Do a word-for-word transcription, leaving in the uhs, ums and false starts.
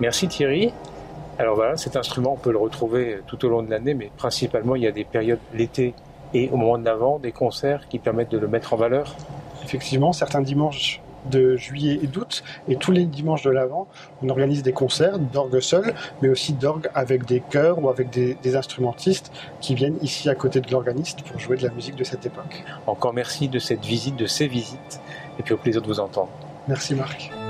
Merci Thierry. Alors voilà, cet instrument, on peut le retrouver tout au long de l'année, mais principalement, il y a des périodes l'été et au moment de l'Avent, des concerts qui permettent de le mettre en valeur. Effectivement, certains dimanches de juillet et d'août, et tous les dimanches de l'Avent, on organise des concerts d'orgue seul, mais aussi d'orgue avec des chœurs ou avec des, des instrumentistes qui viennent ici à côté de l'organiste pour jouer de la musique de cette époque. Encore merci de cette visite, de ces visites, et puis au plaisir de vous entendre. Merci Marc.